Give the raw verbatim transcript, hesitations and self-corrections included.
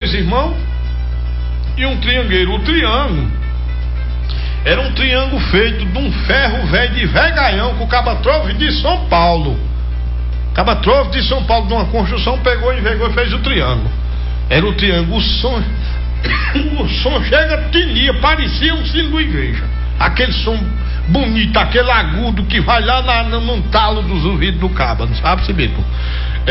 dois irmãos e um triangueiro. O triângulo era um triângulo feito de um ferro velho de vegaião que o caba trouxe de São Paulo. O caba trouxe de São Paulo de uma construção, pegou, envergou e fez o triângulo. Era o triângulo. O som, o som chega, tinha, parecia um sino da igreja. Aquele som bonito, aquele agudo que vai lá na, no, no talo dos ouvidos do caba, não sabe, Cibito?